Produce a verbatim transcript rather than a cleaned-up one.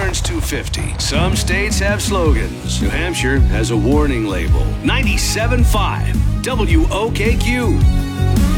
turns two fifty. Some states have slogans. New Hampshire has a warning label. ninety-seven point five W O K Q.